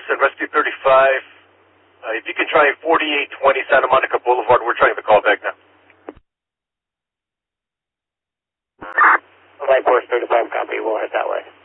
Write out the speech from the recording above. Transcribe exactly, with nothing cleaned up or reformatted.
and Rescue thirty-five. Uh, if you can try forty-eight twenty Santa Monica Boulevard, we're trying to call back now. Light Force thirty-five, copy. We'll head that way.